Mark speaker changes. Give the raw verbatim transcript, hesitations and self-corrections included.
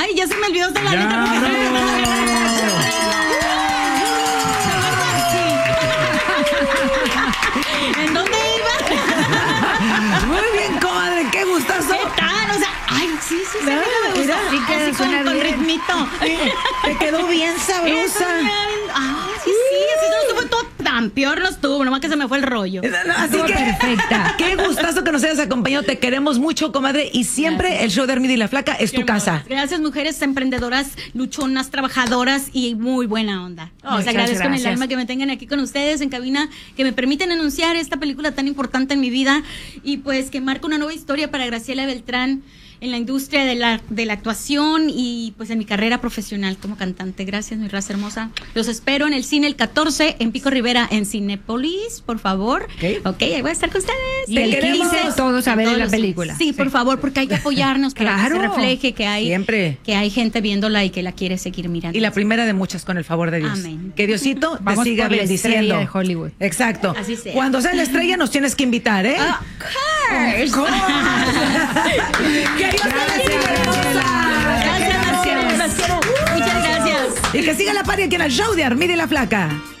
Speaker 1: Ay, ya se me olvidó de la
Speaker 2: Ya,
Speaker 1: letra. ¿En dónde iba?
Speaker 3: Muy bien, comadre, qué gustazo.
Speaker 1: ¿Qué tal? O sea, ay, sí, sí, sí.
Speaker 3: Mira,
Speaker 1: me gusta.
Speaker 3: mira, sí que
Speaker 1: Así
Speaker 3: suena
Speaker 1: con, con
Speaker 3: bien.
Speaker 1: ritmito.
Speaker 3: Te quedó bien
Speaker 1: Eso,
Speaker 3: sabrosa.
Speaker 1: bien. Ay, sí, sí, así no estuvo todo tan peor, no estuvo, nomás que se me fue el rollo.
Speaker 3: Así que, perfecta. Qué gustazo que nos hayas acompañado. Te queremos mucho, comadre. Y siempre
Speaker 1: Gracias.
Speaker 3: el show de Armida y la Flaca es
Speaker 1: Qué
Speaker 3: tu casa.
Speaker 1: hermoso. Gracias, mujeres emprendedoras, luchonas, trabajadoras y muy buena onda.
Speaker 3: Oh,
Speaker 1: Les
Speaker 3: muchas
Speaker 1: agradezco en el
Speaker 3: gracias.
Speaker 1: alma que me tengan aquí con ustedes en cabina, que me permiten anunciar esta película tan importante en mi vida y pues que marca una nueva historia para Graciela Beltrán en la industria de la, de la actuación y pues en mi carrera profesional como cantante. Gracias, mi raza hermosa. Los espero en el cine el catorce en Pico Rivera, en Cinépolis, por favor.
Speaker 3: Okay.
Speaker 1: Ok, ahí voy a estar con ustedes.
Speaker 4: Y el quince todos a ver
Speaker 1: Todos
Speaker 4: la
Speaker 1: los-
Speaker 4: película.
Speaker 1: Sí, por
Speaker 4: Sí.
Speaker 1: favor, porque hay que apoyarnos para que se
Speaker 4: Claro.
Speaker 1: refleje que hay,
Speaker 3: Siempre.
Speaker 1: que hay gente viéndola y que la quiere seguir mirando.
Speaker 3: Y la primera de muchas, con el favor de Dios.
Speaker 1: Amén.
Speaker 3: Que Diosito te
Speaker 4: Vamos
Speaker 3: siga
Speaker 4: por la
Speaker 3: bendiciendo.
Speaker 4: estrella de Hollywood.
Speaker 3: Exacto.
Speaker 1: Así sea.
Speaker 3: Cuando sea la estrella nos tienes que invitar, ¿eh?
Speaker 1: Ah, of course.
Speaker 3: Que Dios te bendiga, hermosa.
Speaker 1: Gracias, Marcelo. Las quiero. Muchas gracias.
Speaker 3: Y que siga la party aquí en el show de Armida y la Flaca.